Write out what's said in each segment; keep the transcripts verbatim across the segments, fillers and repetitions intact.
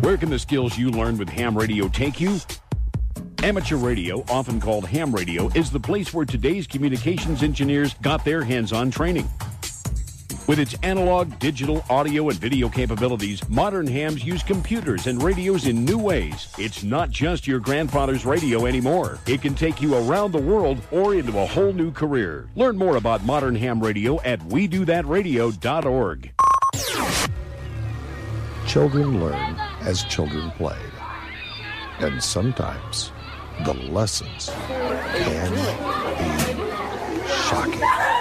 Where can the skills you learn with ham radio take you? Amateur radio, often called ham radio, is the place where today's communications engineers got their hands-on training. With its analog, digital, audio, and video capabilities, modern hams use computers and radios in new ways. It's not just your grandfather's radio anymore. It can take you around the world or into a whole new career. Learn more about modern ham radio at we do that radio dot org. Children learn as children play. And sometimes the lessons can be shocking.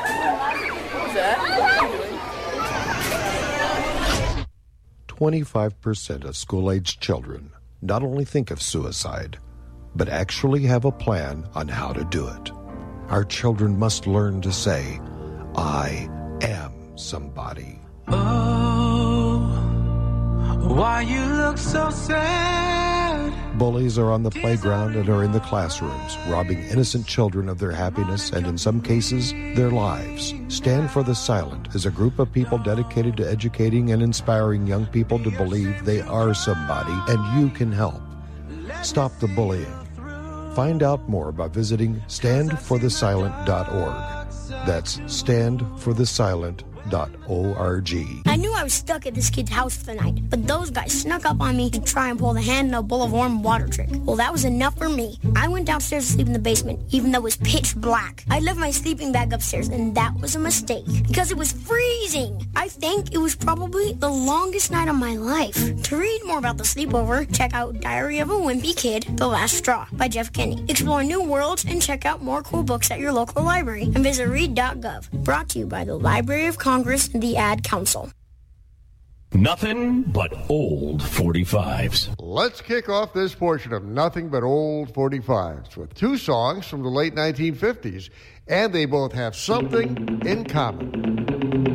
twenty-five percent of school-aged children not only think of suicide, but actually have a plan on how to do it. Our children must learn to say, I am somebody. Oh, why you look so sad? Bullies are on the playground and are in the classrooms, robbing innocent children of their happiness and, in some cases, their lives. Stand for the Silent is a group of people dedicated to educating and inspiring young people to believe they are somebody, and you can help. Stop the bullying. Find out more by visiting stand for the silent dot org. That's stand for the silent dot org. I knew I was stuck at this kid's house for the night, but those guys snuck up on me to try and pull the hand in a bowl of warm water trick. Well, that was enough for me. I went downstairs to sleep in the basement, even though it was pitch black. I left my sleeping bag upstairs, and that was a mistake, because it was freezing. I think it was probably the longest night of my life. To read more about the sleepover, check out Diary of a Wimpy Kid, The Last Straw by Jeff Kinney. Explore new worlds and check out more cool books at your local library, and visit read dot gov. Brought to you by the Library of Congress and the Ad Council. Nothing but old forty-fives. Let's kick off this portion of Nothing But Old forty-fives with two songs from the late nineteen fifties, and they both have something in common.